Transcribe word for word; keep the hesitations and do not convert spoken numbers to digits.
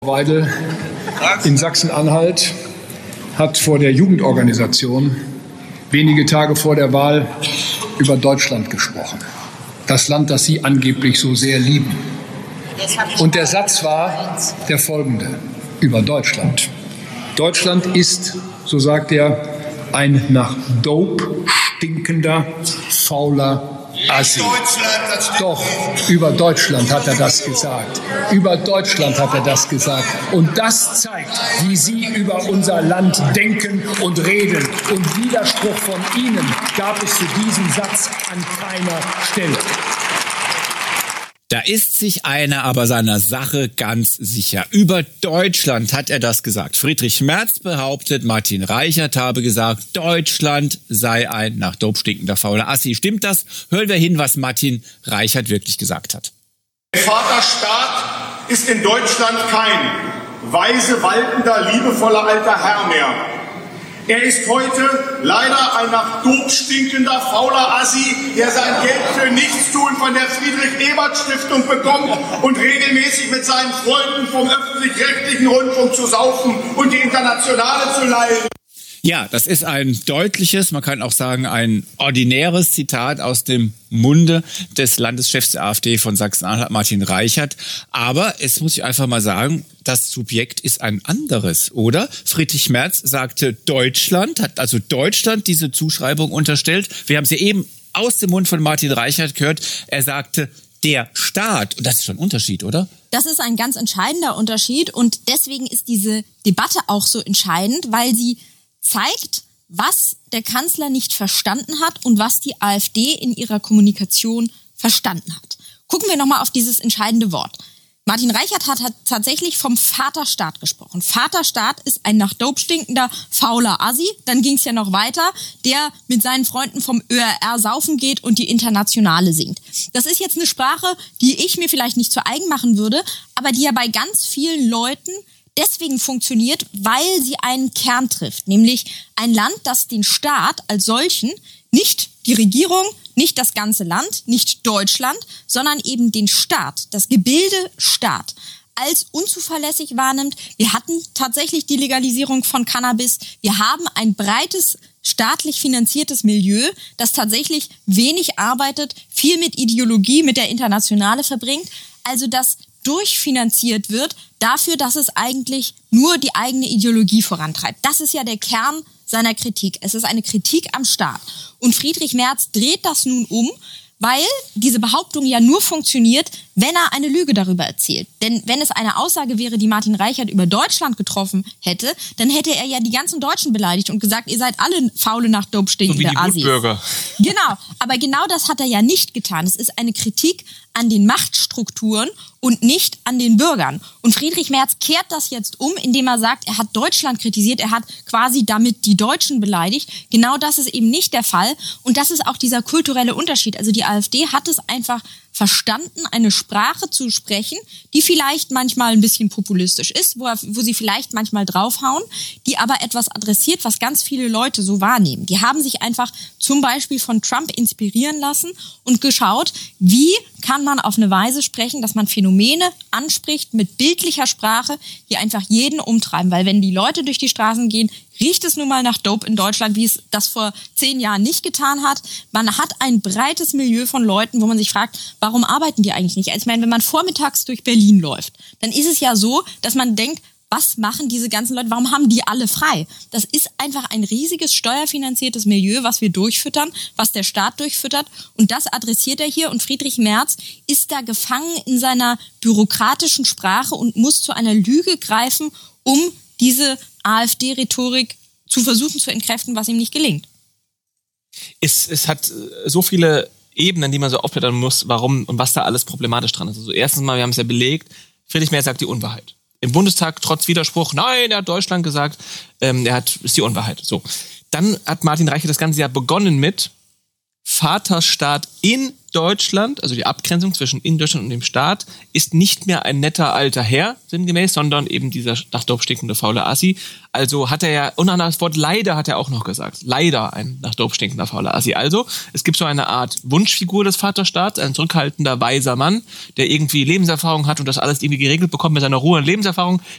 Weidel in Sachsen-Anhalt hat vor der Jugendorganisation wenige Tage vor der Wahl über Deutschland gesprochen. Das Land, das Sie angeblich so sehr lieben. Und der Satz war der folgende über Deutschland. Deutschland ist, so sagt er, ein nach Dope stinkender, fauler Assi. Doch, über Deutschland hat er das gesagt. Über Deutschland hat er das gesagt. Und das zeigt, wie Sie über unser Land denken und reden. Und Widerspruch von Ihnen gab es zu diesem Satz an keiner Stelle. Da ist sich einer aber seiner Sache ganz sicher. Über Deutschland hat er das gesagt. Friedrich Merz behauptet, Martin Reichert habe gesagt, Deutschland sei ein nach Dope stinkender fauler Assi. Stimmt das? Hören wir hin, was Martin Reichert wirklich gesagt hat. Der Vaterstaat ist in Deutschland kein weise, waltender, liebevoller alter Herr mehr. Er ist heute leider ein nach Dope stinkender, fauler Assi, der sein Geld für Nichtstun von der Friedrich-Ebert-Stiftung bekommt und regelmäßig mit seinen Freunden vom öffentlich-rechtlichen Rundfunk zu saufen und die Internationale zu leihen. Ja, das ist ein deutliches, man kann auch sagen ein ordinäres Zitat aus dem Munde des Landeschefs der AfD von Sachsen-Anhalt, Martin Reichert. Aber es muss ich einfach mal sagen, das Subjekt ist ein anderes, oder? Friedrich Merz sagte Deutschland, hat also Deutschland diese Zuschreibung unterstellt. Wir haben es ja eben aus dem Mund von Martin Reichert gehört. Er sagte der Staat. Und das ist schon ein Unterschied, oder? Das ist ein ganz entscheidender Unterschied. Und deswegen ist diese Debatte auch so entscheidend, weil sie zeigt, was der Kanzler nicht verstanden hat und was die AfD in ihrer Kommunikation verstanden hat. Gucken wir nochmal auf dieses entscheidende Wort. Martin Reichert hat, hat tatsächlich vom Vaterstaat gesprochen. Vaterstaat ist ein nach Dope stinkender, fauler Assi. Dann ging es ja noch weiter, der mit seinen Freunden vom Ö R R saufen geht und die Internationale singt. Das ist jetzt eine Sprache, die ich mir vielleicht nicht zu eigen machen würde, aber die ja bei ganz vielen Leuten deswegen funktioniert, weil sie einen Kern trifft, nämlich ein Land, das den Staat als solchen, nicht die Regierung, nicht das ganze Land, nicht Deutschland, sondern eben den Staat, das Gebilde Staat, als unzuverlässig wahrnimmt. Wir hatten tatsächlich die Legalisierung von Cannabis. Wir haben ein breites, staatlich finanziertes Milieu, das tatsächlich wenig arbeitet, viel mit Ideologie, mit der Internationale verbringt. Also das durchfinanziert wird dafür, dass es eigentlich nur die eigene Ideologie vorantreibt. Das ist ja der Kern seiner Kritik. Es ist eine Kritik am Staat. Und Friedrich Merz dreht das nun um, weil diese Behauptung ja nur funktioniert, wenn er eine Lüge darüber erzählt. Denn wenn es eine Aussage wäre, die Martin Reichert über Deutschland getroffen hätte, dann hätte er ja die ganzen Deutschen beleidigt und gesagt, ihr seid alle faule nach Dope stinkende Assis. So wie die Gutbürger. Genau, aber genau das hat er ja nicht getan. Es ist eine Kritik an den Machtstrukturen und nicht an den Bürgern. Und Friedrich Merz kehrt das jetzt um, indem er sagt, er hat Deutschland kritisiert, er hat quasi damit die Deutschen beleidigt. Genau das ist eben nicht der Fall. Und das ist auch dieser kulturelle Unterschied. Also die AfD hat es einfach verstanden, eine Sprache zu sprechen, die vielleicht manchmal ein bisschen populistisch ist, wo, wo sie vielleicht manchmal draufhauen, die aber etwas adressiert, was ganz viele Leute so wahrnehmen. Die haben sich einfach zum Beispiel von Trump inspirieren lassen und geschaut, wie kann man auf eine Weise sprechen, dass man Phänomene anspricht mit bildlicher Sprache, die einfach jeden umtreiben. Weil wenn die Leute durch die Straßen gehen, riecht es nun mal nach Dope in Deutschland, wie es das vor zehn Jahren nicht getan hat. Man hat ein breites Milieu von Leuten, wo man sich fragt, warum arbeiten die eigentlich nicht? Ich meine, wenn man vormittags durch Berlin läuft, dann ist es ja so, dass man denkt, was machen diese ganzen Leute? Warum haben die alle frei? Das ist einfach ein riesiges steuerfinanziertes Milieu, was wir durchfüttern, was der Staat durchfüttert. Und das adressiert er hier. Und Friedrich Merz ist da gefangen in seiner bürokratischen Sprache und muss zu einer Lüge greifen, um diese AfD-Rhetorik zu versuchen zu entkräften, was ihm nicht gelingt. Es, es hat so viele Ebenen, die man so aufblättern muss, warum und was da alles problematisch dran ist. Also erstens mal, wir haben es ja belegt, Friedrich Merz sagt die Unwahrheit. Im Bundestag trotz Widerspruch, nein, er hat Deutschland gesagt, ähm, er hat, ist die Unwahrheit. So. Dann hat Martin Reichert das Ganze ja begonnen mit, Vaterstaat in Deutschland, also die Abgrenzung zwischen in Deutschland und dem Staat, ist nicht mehr ein netter alter Herr, sinngemäß, sondern eben dieser nach Dope stinkende faule Assi. Also hat er ja, und das Wort leider hat er auch noch gesagt. Leider ein nach Dope stinkender fauler Assi. Also, es gibt so eine Art Wunschfigur des Vaterstaats, ein zurückhaltender, weiser Mann, der irgendwie Lebenserfahrung hat und das alles irgendwie geregelt bekommt mit seiner Ruhe und Lebenserfahrung.